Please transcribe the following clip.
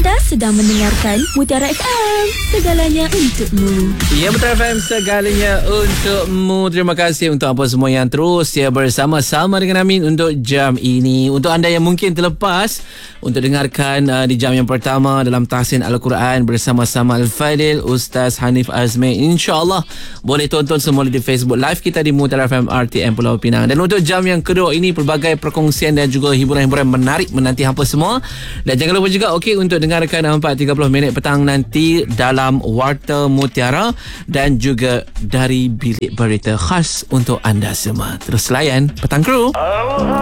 Anda sedang mendengarkan Mutiara FM, segalanya untukmu. Ya, Mutiara FM, segalanya untukmu. Terima kasih untuk apa semua yang terus bersama-sama dengan Amin untuk jam ini. Untuk anda yang mungkin terlepas untuk dengarkan di jam yang pertama dalam tahsin Al-Quran bersama-sama Al-Fadil Ustaz Hanif Azmi, InsyaAllah boleh tonton semula di Facebook Live kita di Mutiara FM RTM Pulau Pinang. Dan untuk jam yang kedua ini, pelbagai perkongsian dan juga hiburan-hiburan menarik menanti hampa semua. Dan jangan lupa juga untuk dengarkan 4.30 minit petang nanti dalam Warta Mutiara dan juga dari bilik berita khas untuk anda semua. Terus layan Petang Kru.